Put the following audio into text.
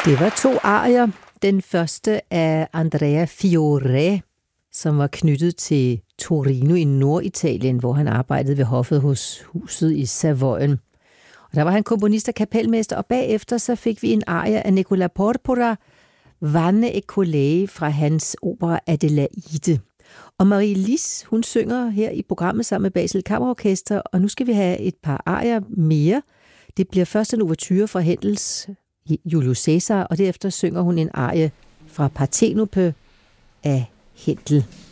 Det var 2 arier. Den første af Andrea Fiore, som var knyttet til Torino i Norditalien, hvor han arbejdede ved hoffet hos huset i Savoyen. Og der var han komponist og kapelmester, og bagefter så fik vi en arie af Nicola Porpora, Vanne e Colei, fra hans opera Adelaide. Og Marie Lis, hun synger her i programmet sammen med Basel Kammerorkester, og nu skal vi have et par arier mere. Det bliver først en ouverture fra Händels Julius Caesar, og derefter synger hun en arie fra Partenope af Händel.